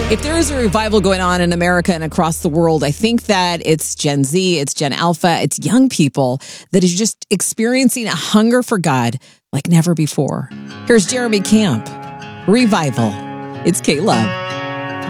If there is a revival going on in America and across the world, I think that it's Gen Z, it's Gen Alpha, it's young people that is just experiencing a hunger for God like never before. Here's Jeremy Camp, Revival. It's K-Love.